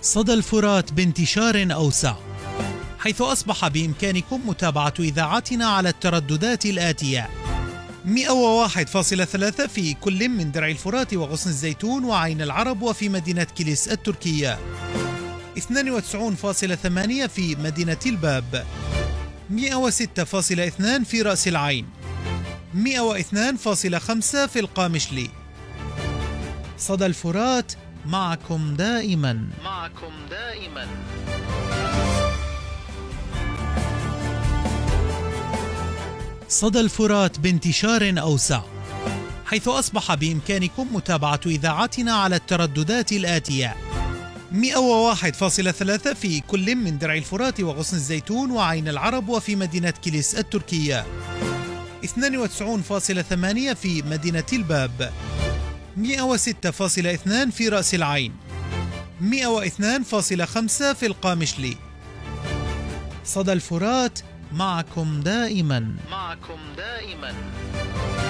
صدى الفرات بانتشار أوسع، حيث أصبح بإمكانكم متابعة إذاعتنا على الترددات الآتية: 101.3 في كل من درع الفرات وغصن الزيتون وعين العرب وفي مدينة كيليس التركية، 92.8 في مدينة الباب، 106.2 في رأس العين، 102.5 في القامشلي. صدى الفرات، معكم دائما. صدى الفرات بانتشار أوسع، حيث أصبح بإمكانكم متابعة إذاعتنا على الترددات الآتية: 101.3 في كل من درع الفرات وغصن الزيتون وعين العرب وفي مدينة كيليس التركية، 92.8 في مدينة الباب، 106.2 في رأس العين، 102.5 في القامشلي. صدى الفرات، معكم دائما.